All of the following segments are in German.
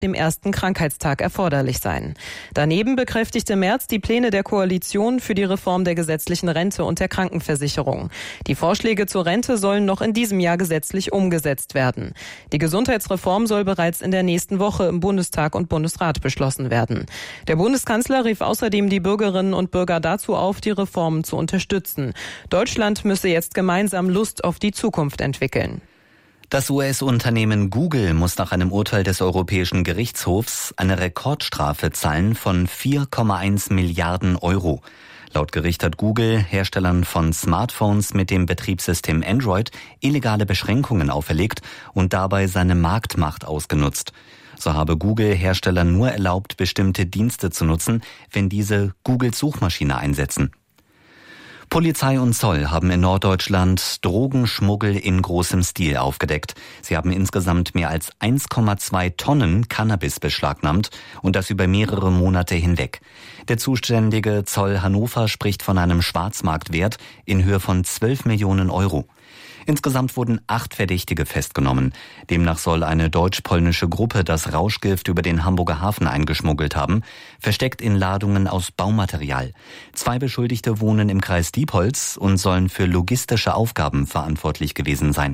dem ersten Krankheitstag erforderlich sein. Daneben bekräftigte Merz die Pläne der Koalition für die Reform der gesetzlichen Rente und der Krankenversicherung. Die Vorschläge zur Rente sollen noch in diesem Jahr gesetzlich umgesetzt werden. Die Gesundheitsreform soll bereits in der nächsten Woche im Bundestag und Bundesrat beschlossen werden. Der Bundeskanzler rief außerdem die Bürgerinnen und Bürger dazu auf, die Reformen zu unterstützen. Deutschland müsse jetzt gemeinsam Lust auf die Zukunft entwickeln. Das US-Unternehmen Google muss nach einem Urteil des Europäischen Gerichtshofs eine Rekordstrafe zahlen von 4,1 Milliarden Euro. Laut Gericht hat Google Herstellern von Smartphones mit dem Betriebssystem Android illegale Beschränkungen auferlegt und dabei seine Marktmacht ausgenutzt. So habe Google Herstellern nur erlaubt, bestimmte Dienste zu nutzen, wenn diese Googles Suchmaschine einsetzen. Polizei und Zoll haben in Norddeutschland Drogenschmuggel in großem Stil aufgedeckt. Sie haben insgesamt mehr als 1,2 Tonnen Cannabis beschlagnahmt und das über mehrere Monate hinweg. Der zuständige Zoll Hannover spricht von einem Schwarzmarktwert in Höhe von 12 Millionen Euro. Insgesamt wurden 8 Verdächtige festgenommen. Demnach soll eine deutsch-polnische Gruppe das Rauschgift über den Hamburger Hafen eingeschmuggelt haben, versteckt in Ladungen aus Baumaterial. 2 Beschuldigte wohnen im Kreis Diepholz und sollen für logistische Aufgaben verantwortlich gewesen sein.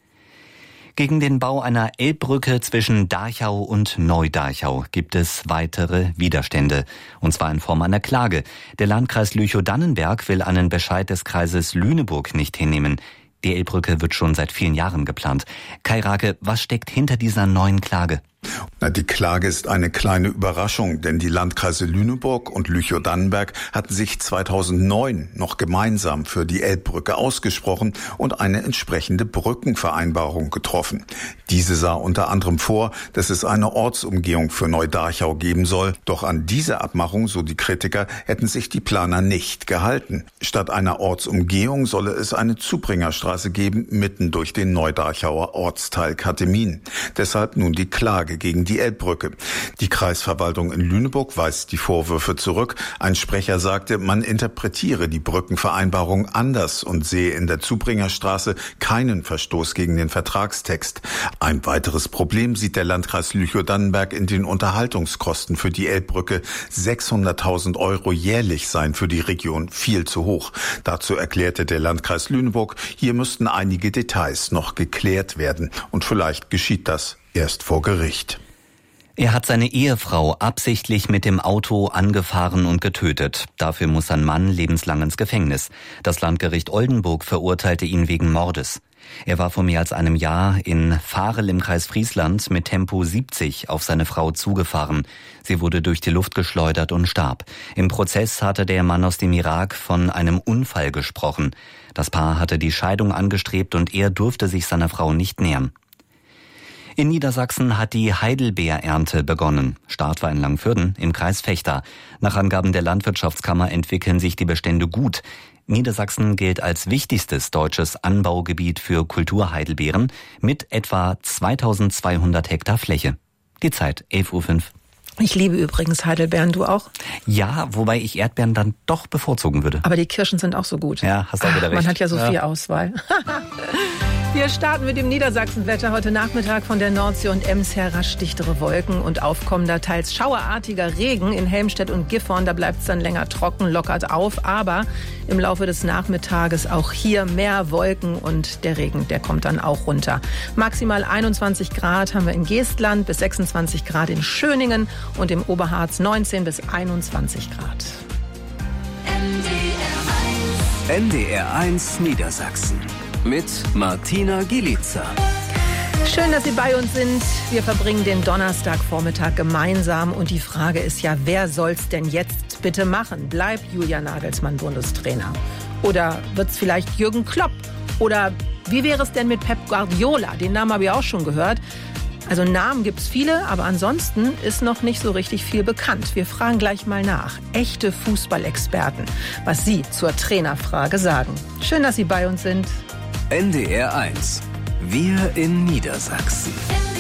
Gegen den Bau einer Elbbrücke zwischen Dachau und Neu-Dachau gibt es weitere Widerstände, und zwar in Form einer Klage. Der Landkreis Lüchow-Dannenberg will einen Bescheid des Kreises Lüneburg nicht hinnehmen. Die Elbbrücke wird schon seit vielen Jahren geplant. Kai Rake, was steckt hinter dieser neuen Klage? Die Klage ist eine kleine Überraschung, denn die Landkreise Lüneburg und Lüchow-Dannenberg hatten sich 2009 noch gemeinsam für die Elbbrücke ausgesprochen und eine entsprechende Brückenvereinbarung getroffen. Diese sah unter anderem vor, dass es eine Ortsumgehung für Neu-Dachau geben soll. Doch an diese Abmachung, so die Kritiker, hätten sich die Planer nicht gehalten. Statt einer Ortsumgehung solle es eine Zubringerstraße geben, mitten durch den Neu-Dachauer Ortsteil Katemin. Deshalb nun die Klage gegen die Elbbrücke. Die Kreisverwaltung in Lüneburg weist die Vorwürfe zurück. Ein Sprecher sagte, man interpretiere die Brückenvereinbarung anders und sehe in der Zubringerstraße keinen Verstoß gegen den Vertragstext. Ein weiteres Problem sieht der Landkreis Lüchow-Dannenberg in den Unterhaltungskosten für die Elbbrücke. 600.000 Euro jährlich seien für die Region viel zu hoch. Dazu erklärte der Landkreis Lüneburg, hier müssten einige Details noch geklärt werden. Und vielleicht geschieht das erst vor Gericht. Er hat seine Ehefrau absichtlich mit dem Auto angefahren und getötet. Dafür muss ein Mann lebenslang ins Gefängnis. Das Landgericht Oldenburg verurteilte ihn wegen Mordes. Er war vor mehr als einem Jahr in Varel im Kreis Friesland mit Tempo 70 auf seine Frau zugefahren. Sie wurde durch die Luft geschleudert und starb. Im Prozess hatte der Mann aus dem Irak von einem Unfall gesprochen. Das Paar hatte die Scheidung angestrebt und er durfte sich seiner Frau nicht nähern. In Niedersachsen hat die Heidelbeerernte begonnen. Start war in Langfürden im Kreis Vechta. Nach Angaben der Landwirtschaftskammer entwickeln sich die Bestände gut. Niedersachsen gilt als wichtigstes deutsches Anbaugebiet für Kulturheidelbeeren mit etwa 2200 Hektar Fläche. Die Zeit 11:05 Uhr. Ich liebe übrigens Heidelbeeren, du auch? Ja, wobei ich Erdbeeren dann doch bevorzugen würde. Aber die Kirschen sind auch so gut. Ja, hast du auch wieder recht. Man hat ja so viel Auswahl. Wir starten mit dem Niedersachsenwetter heute Nachmittag von der Nordsee und Ems her rasch dichtere Wolken und aufkommender, teils schauerartiger Regen in Helmstedt und Gifhorn. Da bleibt es dann länger trocken, lockert auf, aber im Laufe des Nachmittages auch hier mehr Wolken und der Regen, der kommt dann auch runter. Maximal 21 Grad haben wir in Geestland, bis 26 Grad in Schöningen und im Oberharz 19 bis 21 Grad. NDR1 Niedersachsen mit Martina Gielica. Schön, dass Sie bei uns sind. Wir verbringen den Donnerstagvormittag gemeinsam. Und die Frage ist ja, wer soll's denn jetzt bitte machen? Bleibt Julian Nagelsmann Bundestrainer? Oder wird's vielleicht Jürgen Klopp? Oder wie wäre es denn mit Pep Guardiola? Den Namen habe ich auch schon gehört. Also Namen gibt's viele, aber ansonsten ist noch nicht so richtig viel bekannt. Wir fragen gleich mal nach. Echte Fußballexperten, was Sie zur Trainerfrage sagen. Schön, dass Sie bei uns sind. NDR1. Wir in Niedersachsen.